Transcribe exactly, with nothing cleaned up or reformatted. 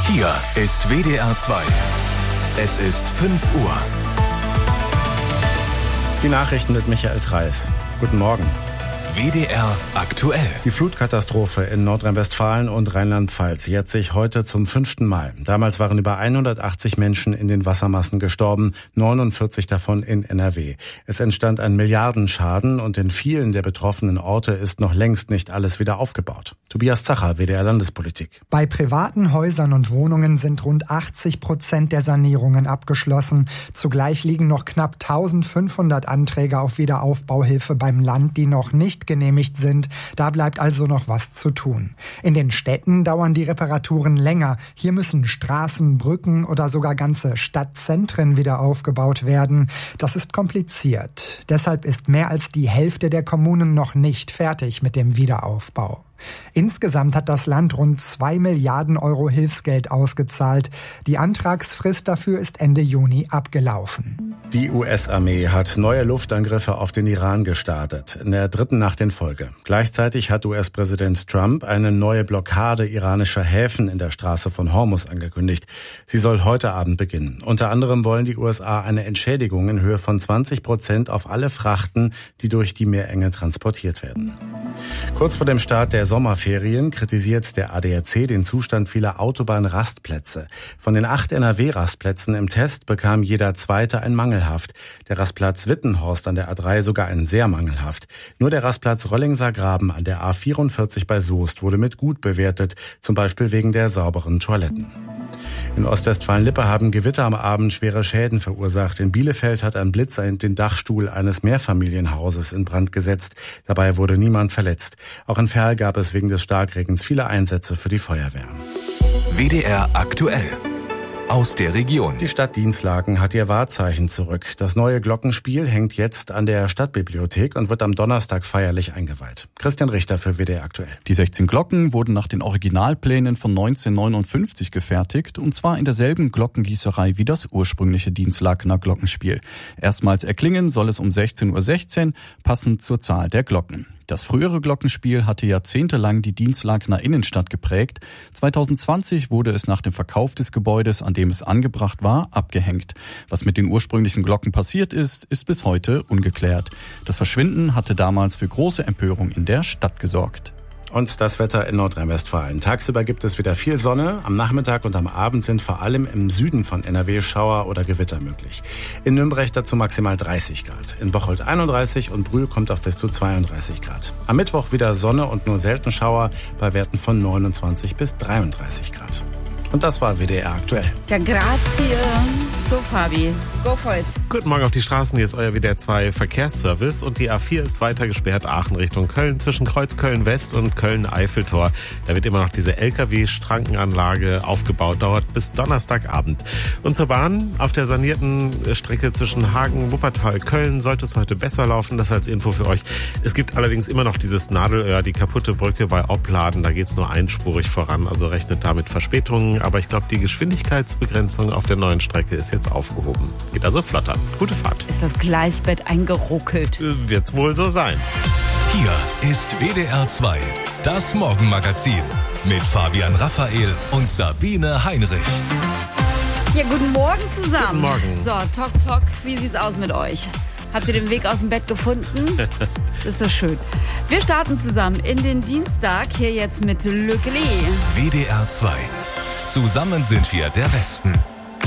Hier ist W D R zwei. Es ist fünf Uhr. Die Nachrichten mit Michael Treis. Guten Morgen. W D R aktuell. Die Flutkatastrophe in Nordrhein-Westfalen und Rheinland-Pfalz jährt sich heute zum fünften Mal. Damals waren über hundertachtzig Menschen in den Wassermassen gestorben, neunundvierzig davon in N R W. Es entstand ein Milliardenschaden und in vielen der betroffenen Orte ist noch längst nicht alles wieder aufgebaut. Tobias Zacher, W D R Landespolitik. Bei privaten Häusern und Wohnungen sind rund achtzig Prozent der Sanierungen abgeschlossen. Zugleich liegen noch knapp eintausendfünfhundert Anträge auf Wiederaufbauhilfe beim Land, die noch nicht genehmigt sind. Da bleibt also noch was zu tun. In den Städten dauern die Reparaturen länger. Hier müssen Straßen, Brücken oder sogar ganze Stadtzentren wieder aufgebaut werden. Das ist kompliziert. Deshalb ist mehr als die Hälfte der Kommunen noch nicht fertig mit dem Wiederaufbau. Insgesamt hat das Land rund zwei Milliarden Euro Hilfsgeld ausgezahlt. Die Antragsfrist dafür ist Ende Juni abgelaufen. Die U S-Armee hat neue Luftangriffe auf den Iran gestartet, in der dritten Nacht in Folge. Gleichzeitig hat U S-Präsident Trump eine neue Blockade iranischer Häfen in der Straße von Hormuz angekündigt. Sie soll heute Abend beginnen. Unter anderem wollen die U S A eine Entschädigung in Höhe von zwanzig Prozent auf alle Frachten, die durch die Meerenge transportiert werden. Kurz vor dem Start der Sommerferien kritisiert der A D A C den Zustand vieler Autobahnrastplätze. Von den acht N R W-Rastplätzen im Test bekam jeder zweite ein mangelhaft. Der Rastplatz Wittenhorst an der A drei sogar ein sehr mangelhaft. Nur der Rastplatz Rollingser Graben an der A vierundvierzig bei Soest wurde mit gut bewertet, zum Beispiel wegen der sauberen Toiletten. In Ostwestfalen-Lippe haben Gewitter am Abend schwere Schäden verursacht. In Bielefeld hat ein Blitz den Dachstuhl eines Mehrfamilienhauses in Brand gesetzt. Dabei wurde niemand verletzt. Auch in Verl gab es wegen des Starkregens viele Einsätze für die Feuerwehr. W D R aktuell. Aus der Region. Die Stadt Dinslaken hat ihr Wahrzeichen zurück. Das neue Glockenspiel hängt jetzt an der Stadtbibliothek und wird am Donnerstag feierlich eingeweiht. Christian Richter für W D R aktuell. Die sechzehn Glocken wurden nach den Originalplänen von neunzehnhundertneunundfünfzig gefertigt, und zwar in derselben Glockengießerei wie das ursprüngliche Dinslakener Glockenspiel. Erstmals erklingen soll es um sechzehn Uhr sechzehn, passend zur Zahl der Glocken. Das frühere Glockenspiel hatte jahrzehntelang die Dinslakener Innenstadt geprägt. zweitausendzwanzig wurde es nach dem Verkauf des Gebäudes, an dem es angebracht war, abgehängt. Was mit den ursprünglichen Glocken passiert ist, ist bis heute ungeklärt. Das Verschwinden hatte damals für große Empörung in der Stadt gesorgt. Und das Wetter in Nordrhein-Westfalen. Tagsüber gibt es wieder viel Sonne. Am Nachmittag und am Abend sind vor allem im Süden von N R W Schauer oder Gewitter möglich. In Nürnberg dazu maximal dreißig Grad. In Bocholt einunddreißig und Brühl kommt auf bis zu zweiunddreißig Grad. Am Mittwoch wieder Sonne und nur selten Schauer bei Werten von neunundzwanzig bis dreiunddreißig Grad. Und das war W D R aktuell. Ja, grazie. So, Fabi, go for it. Guten Morgen auf die Straßen, hier ist euer W D R zwei Verkehrsservice und die A vier ist weiter gesperrt, Aachen Richtung Köln, zwischen Kreuz Köln-West und Köln-Eiffeltor. Da wird immer noch diese L K W-Schrankenanlage aufgebaut, dauert bis Donnerstagabend. Und zur Bahn, auf der sanierten Strecke zwischen Hagen, Wuppertal, Köln sollte es heute besser laufen, das als Info für euch. Es gibt allerdings immer noch dieses Nadelöhr, die kaputte Brücke bei Opladen, da geht es nur einspurig voran, also rechnet da mit Verspätungen. Aber ich glaube, die Geschwindigkeitsbegrenzung auf der neuen Strecke ist jetzt aufgehoben. Geht also flotter. Gute Fahrt. Ist das Gleisbett eingeruckelt? Äh, wird's wohl so sein. Hier ist W D R zwei, das Morgenmagazin mit Fabian Raphael und Sabine Heinrich. Ja, guten Morgen zusammen. Guten Morgen. So, Talk Talk, wie sieht's aus mit euch? Habt ihr den Weg aus dem Bett gefunden? Das ist doch schön. Wir starten zusammen in den Dienstag, hier jetzt mit Le Glee. W D R zwei. Zusammen sind wir der Westen.